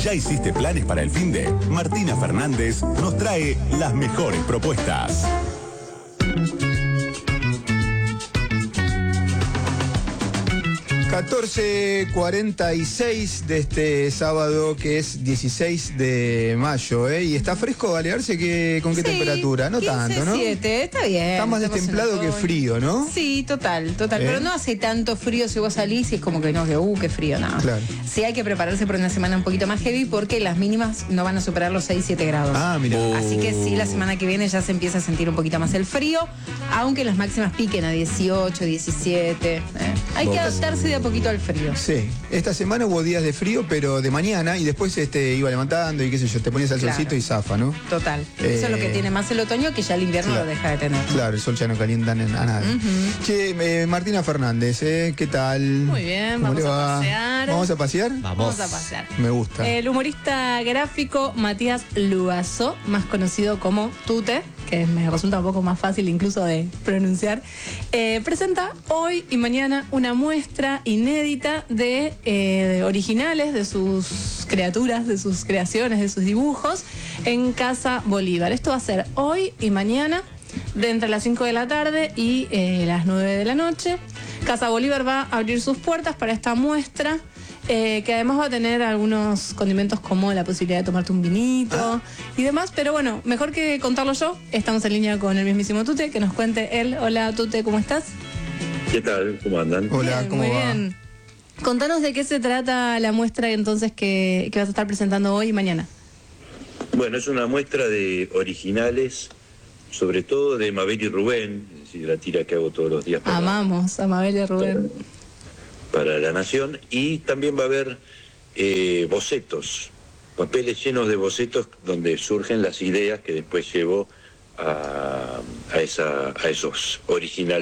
¿Ya hiciste planes para el finde? Martina Fernández nos trae las mejores propuestas. 14:46 de este sábado, que es 16 de mayo, ¿eh? Y está fresco, Balearse, ¿con qué temperatura? No 15, tanto, ¿no? 7, está bien. Está más destemplado que frío, ¿no? Sí, total. Pero no hace tanto frío si vos salís y es como que no, qué frío, nada. Claro. Sí hay que prepararse para una semana un poquito más heavy porque las mínimas no van a superar los 6, 7 grados. Ah, mira. Así que sí, la semana que viene ya se empieza a sentir un poquito más el frío, aunque las máximas piquen a 18, 17. Hay que adaptarse de a poquito al frío. Sí, esta semana hubo días de frío, pero de mañana, y después iba levantando y qué sé yo, te ponías al solcito y zafa, ¿no? Total. Eso es lo que tiene más el otoño, que ya el invierno lo deja de tener. Claro, el sol ya no calienta a nada. Che, Martina Fernández, ¿qué tal? Muy bien, vamos a pasear. ¿Vamos a pasear? Vamos a pasear. Me gusta. El humorista gráfico Matías Luazo, más conocido como Tute, que me resulta un poco más fácil incluso de pronunciar, presenta hoy y mañana una muestra inédita de originales, de sus criaturas, de sus creaciones, de sus dibujos, en Casa Bolívar. Esto va a ser hoy y mañana, de entre las 5 de la tarde y las 9 de la noche. Casa Bolívar va a abrir sus puertas para esta muestra, que además va a tener algunos condimentos como la posibilidad de tomarte un vinito y demás, pero bueno, mejor que contarlo yo, estamos en línea con el mismísimo Tute, que nos cuente él. Hola Tute, ¿cómo estás? ¿Qué tal? ¿Cómo andan? Hola, Bien, ¿cómo muy va? bien. Contanos de qué se trata la muestra entonces que vas a estar presentando hoy y mañana. Bueno, es una muestra de originales, sobre todo de Mabel y Rubén, es decir, la tira que hago todos los días Amamos a Mabel y Rubén. para La Nación, y también va a haber bocetos, papeles llenos de bocetos donde surgen las ideas que después llevo a esos originales.